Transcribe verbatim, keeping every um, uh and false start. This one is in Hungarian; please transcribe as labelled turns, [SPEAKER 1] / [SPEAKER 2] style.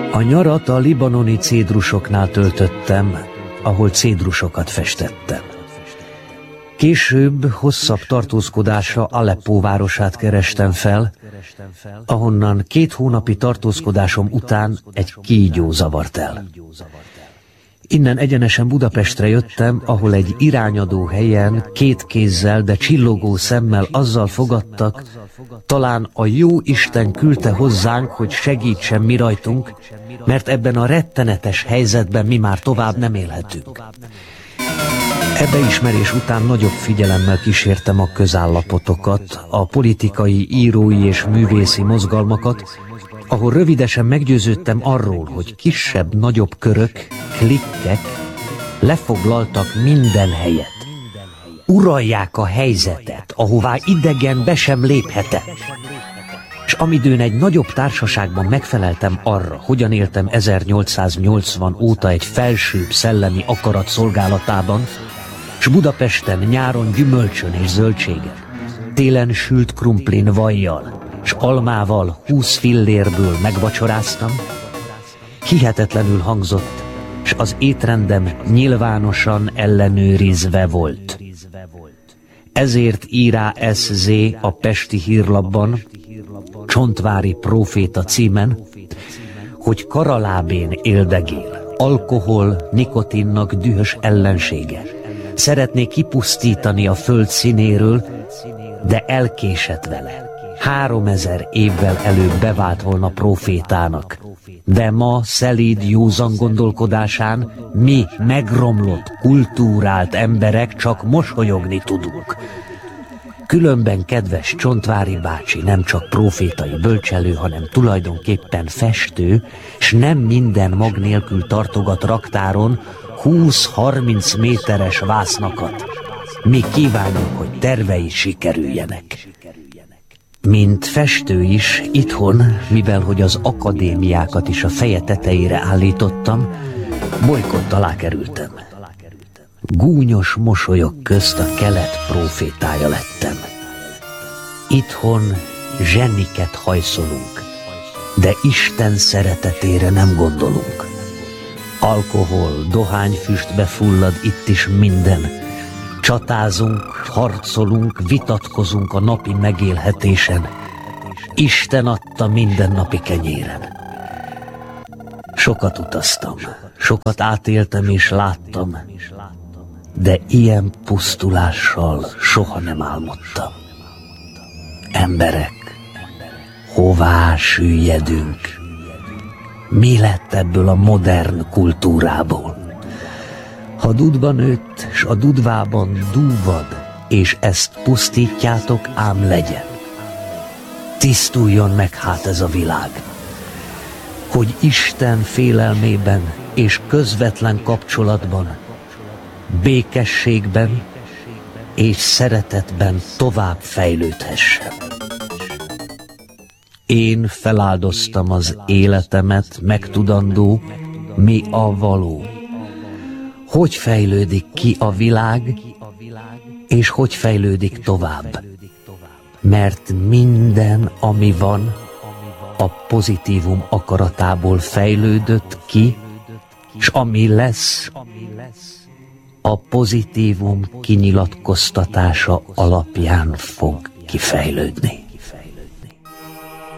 [SPEAKER 1] A nyarat a libanoni cédrusoknál töltöttem, ahol cédrusokat festettem. Később hosszabb tartózkodásra Aleppó városát kerestem fel, ahonnan két hónapi tartózkodásom után egy kígyó zavart el. Innen egyenesen Budapestre jöttem, ahol egy irányadó helyen két kézzel, de csillogó szemmel azzal fogadtak, talán a jó Isten küldte hozzánk, hogy segítsen mi rajtunk, mert ebben a rettenetes helyzetben mi már tovább nem élhetünk. E beismerés után nagyobb figyelemmel kísértem a közállapotokat, a politikai, írói és művészi mozgalmakat, ahol rövidesen meggyőződtem arról, hogy kisebb-nagyobb körök, klikkek lefoglaltak minden helyet. Uralják a helyzetet, ahová idegen be sem léphetett. És amidőn egy nagyobb társaságban megfeleltem arra, hogyan éltem ezernyolcszáznyolcvan óta egy felsőbb szellemi akarat szolgálatában, s Budapesten nyáron gyümölcsön és zöldségen, télen sült krumplin vajjal, s almával húsz fillérből megvacsoráztam, hihetetlenül hangzott, s az étrendem nyilvánosan ellenőrizve volt. Ezért írá es zé a Pesti Hírlapban, Csontvári próféta címen, hogy karalábén éldegél, alkohol, nikotinnak dühös ellensége. Szeretné kipusztítani a föld színéről, de elkésett vele. Háromezer évvel előbb bevált volna prófétának, de ma szelíd józan gondolkodásán mi megromlott, kultúrált emberek csak mosolyogni tudunk. Különben kedves Csontvári bácsi nem csak prófétai bölcselő, hanem tulajdonképpen festő, s nem minden mag nélkül tartogat raktáron húsz-harminc méteres vásznakat. Mi kívánjuk, hogy tervei sikerüljenek. Mint festő is, itthon, mivel hogy az akadémiákat is a feje tetejére állítottam, bolykott alá kerültem. Gúnyos mosolyok közt a kelet prófétája lettem. Itthon zseniket hajszolunk, de Isten szeretetére nem gondolunk. Alkohol, dohányfüstbe fullad itt is minden. Csatázunk, harcolunk, vitatkozunk a napi megélhetésen. Isten adta mindennapi kenyéren. Sokat utaztam, sokat átéltem és láttam, de ilyen pusztulással soha nem álmodtam. Emberek, hová süllyedünk? Mi lett ebből a modern kultúrából? Ha dudba nőtt, s a dudvában dúvad, és ezt pusztítjátok, ám legyen. Tisztuljon meg hát ez a világ, hogy Isten félelmében és közvetlen kapcsolatban, békességben és szeretetben tovább fejlődhessen. Én feláldoztam az életemet, megtudandó, mi a való. Hogy fejlődik ki a világ, és hogy fejlődik tovább. Mert minden, ami van, a pozitívum akaratából fejlődött ki, és ami lesz, a pozitívum kinyilatkoztatása alapján fog kifejlődni.